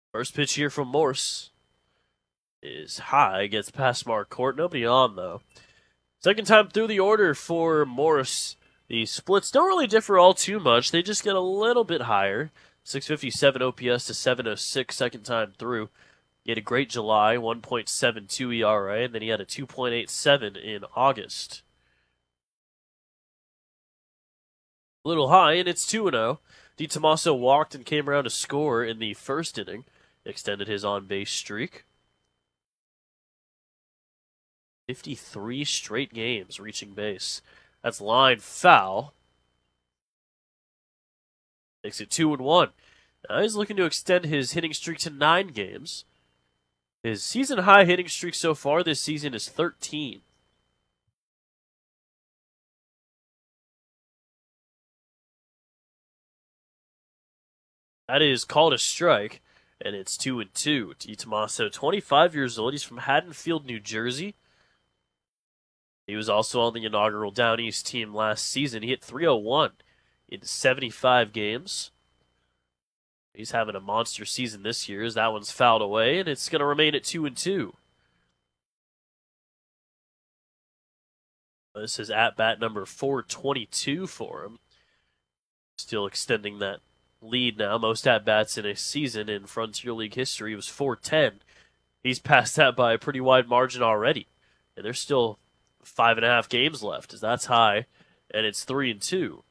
First pitch here from Morse is high, gets past Marquardt. Nobody on, though. Second time through the order for Morse. The splits don't really differ all too much. They just get a little bit higher. 657 OPS to 706 second time through. He had a great July, 1.72 ERA, and then he had a 2.87 in August. A little high, and it's 2-0. DiTomaso walked and came around to score in the first inning. Extended his on-base streak. 53 straight games reaching base. That's line foul. Makes it 2-1. Now he's looking to extend his hitting streak to 9 games. His season high hitting streak so far this season is 13. That is called a strike, and it's 2-2. DiTomaso, 25 years old. He's from Haddonfield, New Jersey. He was also on the inaugural Down East team last season. He hit 301 in 75 games. He's having a monster season this year as that one's fouled away, and it's going to remain at 2-2. This is at-bat number 422 for him. Still extending that lead now. Most at-bats in a season in Frontier League history was 410. He's passed that by a pretty wide margin already. And there's still 5.5 games left, as that's high, and it's 3-2.